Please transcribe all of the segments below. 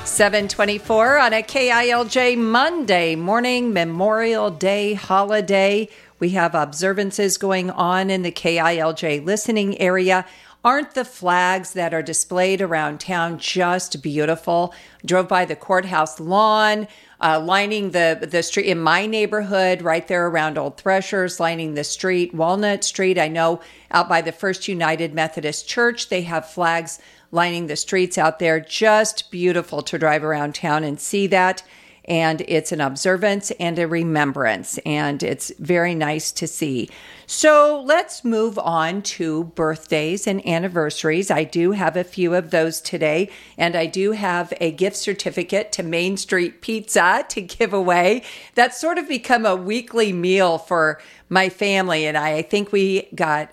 7:24 on a KILJ Monday morning, Memorial Day holiday. We have observances going on in the KILJ listening area. Aren't the flags that are displayed around town just beautiful? Drove by the courthouse lawn, lining the street in my neighborhood, right there around Old Threshers, lining the street, Walnut Street. I know out by the First United Methodist Church, they have flags lining the streets out there. Just beautiful to drive around town and see that. And it's an observance and a remembrance, and it's very nice to see. So let's move on to birthdays and anniversaries. I do have a few of those today, and I do have a gift certificate to Main Street Pizza to give away. That's sort of become a weekly meal for my family, and I think we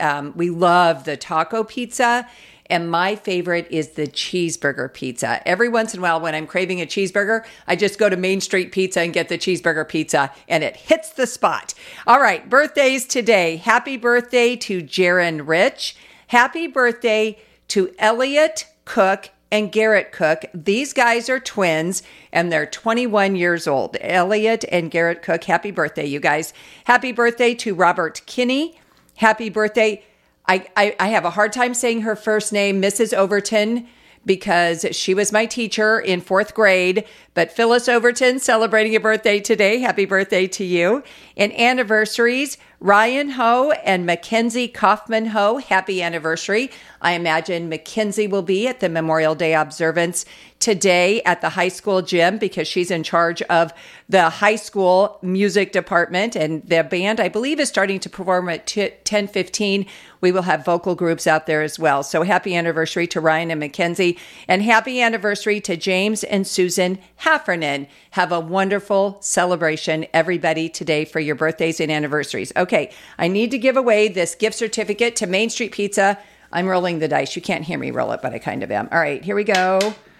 love the taco pizza. And my favorite is the cheeseburger pizza. Every once in a while when I'm craving a cheeseburger, I just go to Main Street Pizza and get the cheeseburger pizza, and it hits the spot. All right, birthdays today. Happy birthday to Jaron Rich. Happy birthday to Elliot Cook and Garrett Cook. These guys are twins, and they're 21 years old. Elliot and Garrett Cook, happy birthday, you guys. Happy birthday to Robert Kinney. Happy birthday. I have a hard time saying her first name, Mrs. Overton, because she was my teacher in fourth grade. But Phyllis Overton celebrating a birthday today. Happy birthday to you. And anniversaries, Ryan Ho and Mackenzie Kaufman Ho. Happy anniversary. I imagine Mackenzie will be at the Memorial Day observance today at the high school gym because she's in charge of the high school music department, and the band, I believe, is starting to perform at 10:15. We will have vocal groups out there as well. So happy anniversary to Ryan and Mackenzie, and happy anniversary to James and Susan Heffernan. Have a wonderful celebration, everybody, today for your birthdays and anniversaries. Okay, I need to give away this gift certificate to Main Street Pizza. I'm rolling the dice. You can't hear me roll it, but I kind of am. All right, here we go.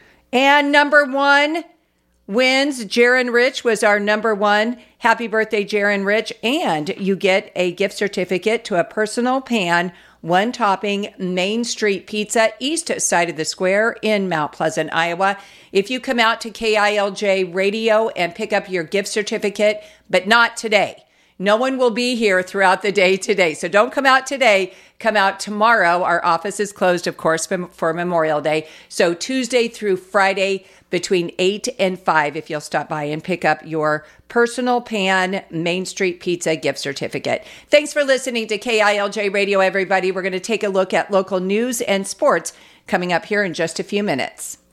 And number one wins. Jaron Rich was our number one. Happy birthday, Jaron Rich. And you get a gift certificate to a personal pan, one topping Main Street Pizza, east side of the square in Mount Pleasant, Iowa. If you come out to KILJ Radio and pick up your gift certificate, but not today. No one will be here throughout the day today. So don't come out today. Come out tomorrow. Our office is closed, of course, for Memorial Day. So Tuesday through Friday between 8 and 5, if you'll stop by and pick up your personal pan Main Street Pizza gift certificate. Thanks for listening to KILJ Radio, everybody. We're going to take a look at local news and sports coming up here in just a few minutes.